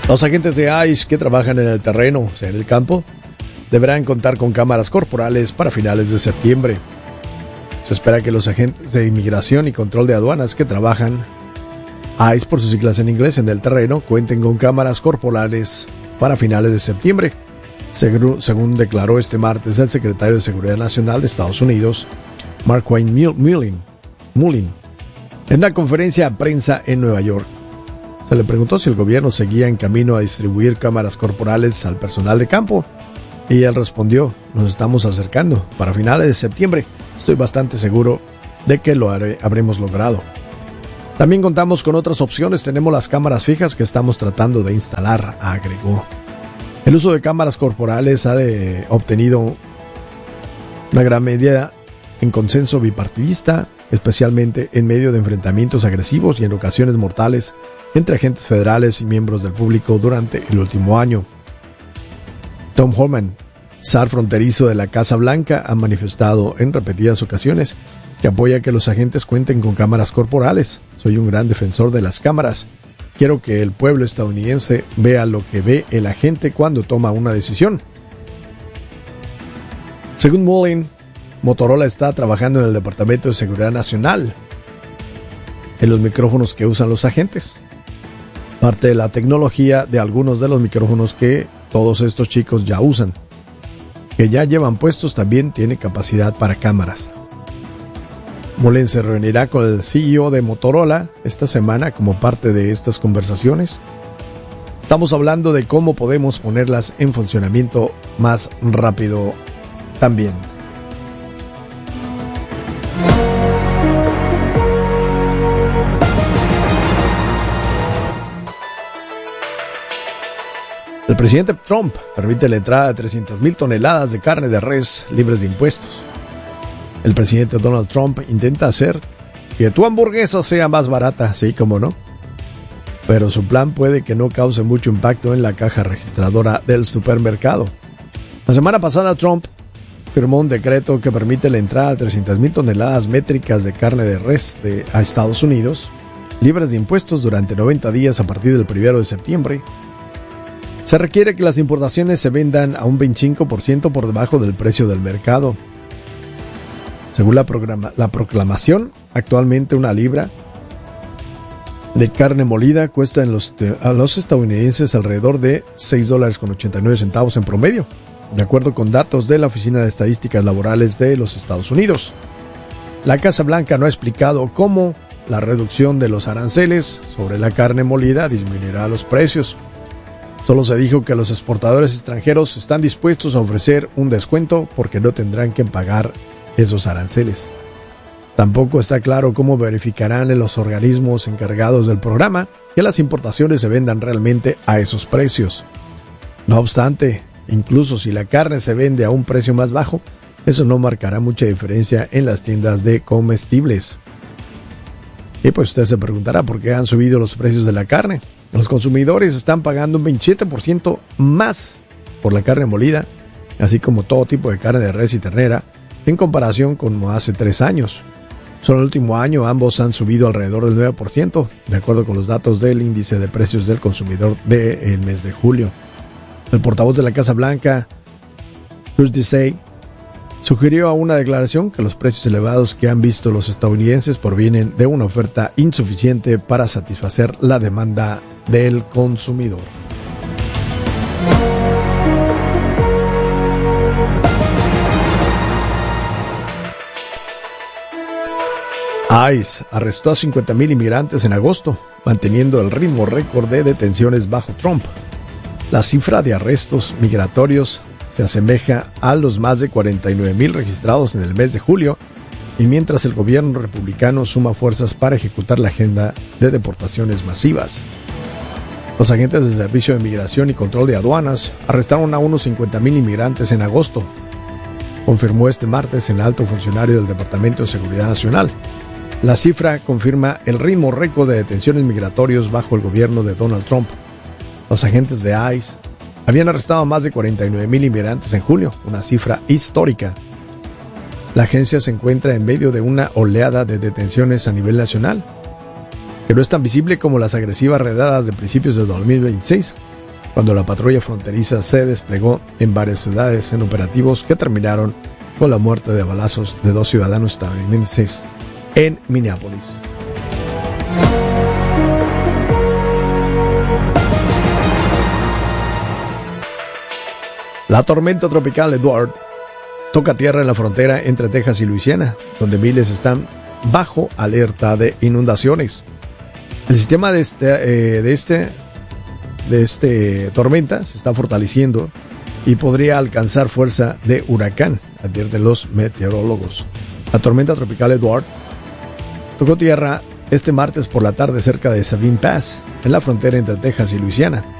Los agentes de ICE que trabajan en el terreno, o sea, en el campo, deberán contar con cámaras corporales para finales de septiembre. Se espera que los agentes de inmigración y control de aduanas que trabajan, ICE por sus siglas en inglés, en el terreno, cuenten con cámaras corporales para finales de septiembre, según declaró este martes el secretario de Seguridad Nacional de Estados Unidos, Markwayne Mullin, en una conferencia de prensa en Nueva York. Se le preguntó si el gobierno seguía en camino a distribuir cámaras corporales al personal de campo, y él respondió: nos estamos acercando. Para finales de septiembre estoy bastante seguro de que lo habremos logrado. También contamos con otras opciones. Tenemos las cámaras fijas que estamos tratando de instalar, agregó. El uso de cámaras corporales ha obtenido una gran medida en consenso bipartidista, especialmente en medio de enfrentamientos agresivos y en ocasiones mortales entre agentes federales y miembros del público durante el último año. Tom Homan, zar fronterizo de la Casa Blanca, ha manifestado en repetidas ocasiones que apoya que los agentes cuenten con cámaras corporales. Soy un gran defensor de las cámaras. Quiero que el pueblo estadounidense vea lo que ve el agente cuando toma una decisión. Según Mullin, Motorola está trabajando en el Departamento de Seguridad Nacional en los micrófonos que usan los agentes. Parte de la tecnología de algunos de los micrófonos que todos estos chicos ya usan, que ya llevan puestos, también tiene capacidad para cámaras. Mullin se reunirá con el CEO de Motorola esta semana como parte de estas conversaciones. Estamos hablando de cómo podemos ponerlas en funcionamiento más rápido también. El presidente Trump permite la entrada de 300,000 toneladas de carne de res libres de impuestos. El presidente Donald Trump intenta hacer que tu hamburguesa sea más barata, sí, como no. Pero su plan puede que no cause mucho impacto en la caja registradora del supermercado. La semana pasada Trump firmó un decreto que permite la entrada de 300,000 toneladas métricas de carne de res a Estados Unidos, libres de impuestos durante 90 días a partir del 1 de septiembre. Se requiere que las importaciones se vendan a un 25% por debajo del precio del mercado. Según la proclamación, actualmente una libra de carne molida cuesta a los estadounidenses alrededor de $6.89 en promedio, de acuerdo con datos de la Oficina de Estadísticas Laborales de los Estados Unidos. La Casa Blanca no ha explicado cómo la reducción de los aranceles sobre la carne molida disminuirá los precios. Solo se dijo que los exportadores extranjeros están dispuestos a ofrecer un descuento porque no tendrán que pagar esos aranceles. Tampoco está claro cómo verificarán los organismos encargados del programa que las importaciones se vendan realmente a esos precios. No obstante, incluso si la carne se vende a un precio más bajo, eso no marcará mucha diferencia en las tiendas de comestibles. Y pues usted se preguntará por qué han subido los precios de la carne. Los consumidores están pagando un 27% más por la carne molida, así como todo tipo de carne de res y ternera, en comparación con hace 3 años. Solo el último año ambos han subido alrededor del 9%, de acuerdo con los datos del índice de precios del consumidor del mes de julio. El portavoz de la Casa Blanca, Chris Desai, sugirió a una declaración que los precios elevados que han visto los estadounidenses provienen de una oferta insuficiente para satisfacer la demanda del consumidor. ICE arrestó a 50,000 inmigrantes en agosto, manteniendo el ritmo récord de detenciones bajo Trump. La cifra de arrestos migratorios se asemeja a los más de 49,000 registrados en el mes de julio, y mientras el gobierno republicano suma fuerzas para ejecutar la agenda de deportaciones masivas. Los agentes del Servicio de Migración y Control de Aduanas arrestaron a unos 50,000 inmigrantes en agosto, confirmó este martes el alto funcionario del Departamento de Seguridad Nacional. La cifra confirma el ritmo récord de detenciones migratorios bajo el gobierno de Donald Trump. Los agentes de ICE habían arrestado a más de 49,000 inmigrantes en julio, una cifra histórica. La agencia se encuentra en medio de una oleada de detenciones a nivel nacional, que no es tan visible como las agresivas redadas de principios de 2026, cuando la patrulla fronteriza se desplegó en varias ciudades en operativos que terminaron con la muerte de balazos de 2 ciudadanos estadounidenses en Minneapolis. La tormenta tropical Edward toca tierra en la frontera entre Texas y Luisiana, donde miles están bajo alerta de inundaciones. El sistema de este tormenta se está fortaleciendo y podría alcanzar fuerza de huracán, advierten los meteorólogos. La tormenta tropical Edward tocó tierra este martes por la tarde cerca de Sabine Pass, en la frontera entre Texas y Luisiana.